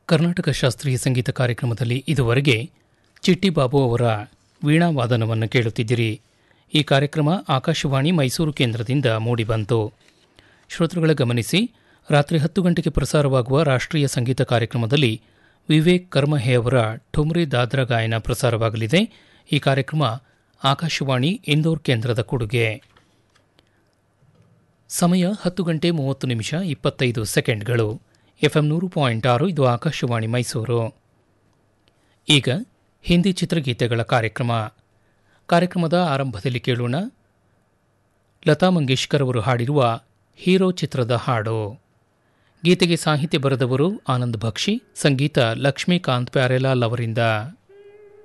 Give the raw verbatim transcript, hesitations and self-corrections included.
ಕರ್ನಾಟಕ ಶಾಸ್ತ್ರೀಯ ಸಂಗೀತ ಕಾರ್ಯಕ್ರಮದಲ್ಲಿ ಇದುವರೆಗೆ ಚಿಟ್ಟಿಬಾಬು ಅವರ ವೀಣಾವಾದನವನ್ನು ಕೇಳುತ್ತಿದ್ದಿರಿ. ಈ ಕಾರ್ಯಕ್ರಮ ಆಕಾಶವಾಣಿ ಮೈಸೂರು ಕೇಂದ್ರದಿಂದ ಮೂಡಿಬಂತು. ಶ್ರೋತೃಗಳ ಗಮನಿಸಿ, ರಾತ್ರಿ ಹತ್ತು ಗಂಟೆಗೆ ಪ್ರಸಾರವಾಗುವ ರಾಷ್ಟ್ರೀಯ ಸಂಗೀತ ಕಾರ್ಯಕ್ರಮದಲ್ಲಿ ವಿವೇಕ್ ಕರ್ಮಹೆ ಅವರ ಠುಮ್ರಿ ದಾದ್ರಾ ಗಾಯನ ಪ್ರಸಾರವಾಗಲಿದೆ. ಈ ಕಾರ್ಯಕ್ರಮ ಆಕಾಶವಾಣಿ ಇಂದೋರ್ ಕೇಂದ್ರದ ಕೊಡುಗೆ. ಸಮಯ ಹತ್ತು ಗಂಟೆ ಮೂವತ್ತು ನಿಮಿಷ ಇಪ್ಪತ್ತೈದು ಸೆಕೆಂಡ್ಗಳು. ಎಫ್ಎಂ ನೂರು ಪಾಯಿಂಟ್ ಆರು, ಇದು ಆಕಾಶವಾಣಿ ಮೈಸೂರು. ಈಗ ಹಿಂದಿ ಚಿತ್ರಗೀತೆಗಳ ಕಾರ್ಯಕ್ರಮ. ಕಾರ್ಯಕ್ರಮದ ಆರಂಭದಲ್ಲಿ ಕೇಳೋಣ ಲತಾ ಮಂಗೇಶ್ಕರ್ ಅವರು ಹಾಡಿರುವ ಹೀರೋ ಚಿತ್ರದ ಹಾಡು. ಗೀತೆಗೆ ಸಾಹಿತ್ಯ ಬರೆದವರು ಆನಂದ್ ಬಕ್ಷಿ, ಸಂಗೀತ ಲಕ್ಷ್ಮೀಕಾಂತ್ ಪ್ಯಾರೇಲಾಲ್ ಅವರಿಂದ.